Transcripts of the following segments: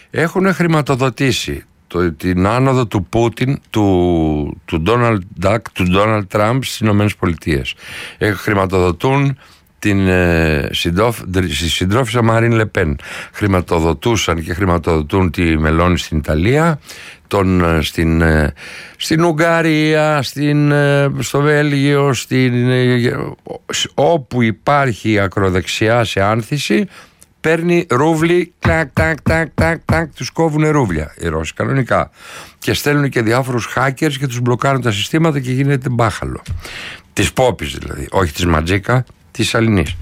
έχουν χρηματοδοτήσει την άνοδο του Πούτιν, του Ντόναλντ Τραμπ στις Ηνωμένες Πολιτείες. Χρηματοδοτούν την συντρόφισσα Μαρίν Λεπέν. Χρηματοδοτούσαν και χρηματοδοτούν τη Μελώνη στην Ιταλία, στην Ουγγαρία, στο Βέλγιο, όπου υπάρχει ακροδεξιά σε άνθηση, παίρνει ρούβλι, τους κόβουνε ρούβλια οι Ρώσοι κανονικά, και στέλνουν και διάφορους hackers και τους μπλοκάρουν τα συστήματα και γίνεται μπάχαλο της Πόπης, δηλαδή, όχι της Ματζίκα, της Αλληνής.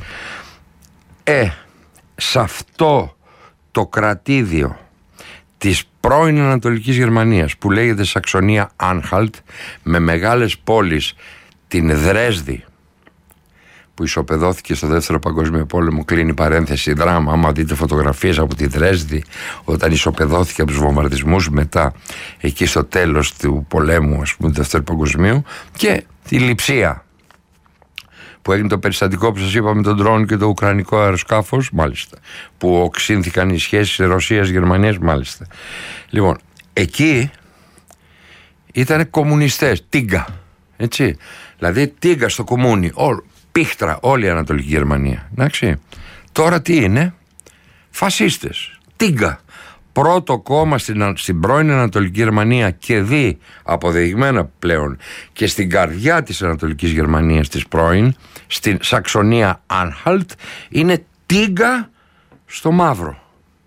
Σε αυτό το κρατήδιο της πρώην Ανατολικής Γερμανίας που λέγεται Σαξονία Άνχαλτ, με μεγάλες πόλεις, την Δρέσδη που ισοπεδώθηκε στο Δεύτερο Παγκόσμιο Πόλεμο, κλείνει παρένθεση, δράμα, άμα δείτε φωτογραφίες από τη Δρέσδη όταν ισοπεδώθηκε από τους βομβαρδισμούς μετά, εκεί στο τέλος του πολέμου, ας πούμε, του Δεύτερου Παγκοσμίου, και τη Λειψία που έγινε το περιστατικό που σας είπα με τον ντρόν και το ουκρανικό αεροσκάφος, μάλιστα, που οξύνθηκαν οι σχέσεις Ρωσίας-Γερμανίας, μάλιστα. Λοιπόν, εκεί ήταν κομμουνιστές, τίγκα, έτσι, δηλαδή τίγκα στο κομμούνι, πίχτρα όλη η Ανατολική Γερμανία, εντάξει. Τώρα τι είναι? Φασίστες, τίγκα. Πρώτο κόμμα στην πρώην Ανατολική Γερμανία και αποδεδειγμένα πλέον και στην καρδιά της Ανατολικής Γερμανίας της πρώην, στην Σαξονία Άνχαλτ, είναι τίγκα στο μαύρο.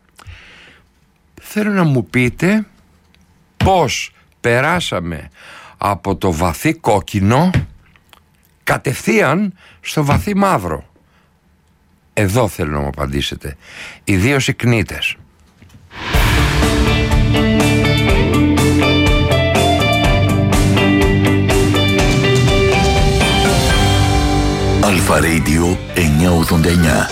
Θέλω να μου πείτε πώς περάσαμε από το βαθύ κόκκινο κατευθείαν στο βαθύ μαύρο. Εδώ θέλω να μου απαντήσετε, ιδίως οι κνήτες. Αλφα Radio 989.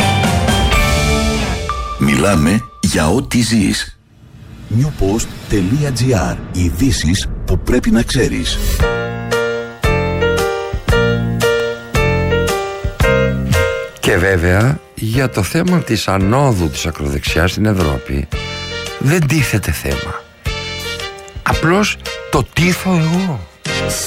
Μιλάμε για ό,τι ζεις. newpost.gr. Ειδήσεις που πρέπει να ξέρεις. Και βέβαια για το θέμα της ανόδου της ακροδεξιάς στην Ευρώπη δεν τίθεται θέμα. Απλώς το τίθω εγώ.